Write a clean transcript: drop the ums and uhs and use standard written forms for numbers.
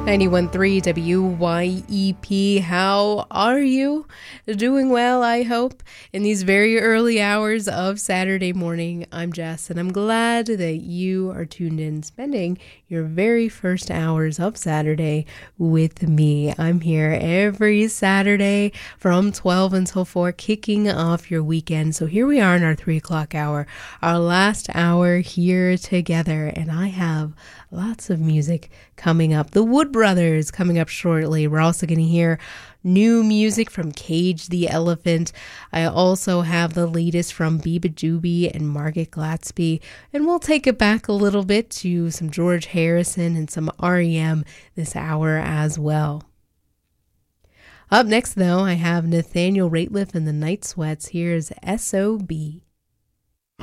91.3 WYEP. How are you? Doing well, I hope. In these very early hours of Saturday morning, I'm Jess, and I'm glad that you are tuned in, spending your very first hours of Saturday with me. I'm here every Saturday from 12 until 4, kicking off your weekend. So here we are in our 3 o'clock hour, our last hour here together, and I have lots of music coming up. The Wood Brothers coming up shortly. We're also going to hear new music from Cage the Elephant. I also have the latest from beabadoobee and Margaret Glaspie. And we'll take it back a little bit to some George Harrison and some REM this hour as well. Up next, though, I have Nathaniel Rateliff and the Night Sweats. Here's SOB.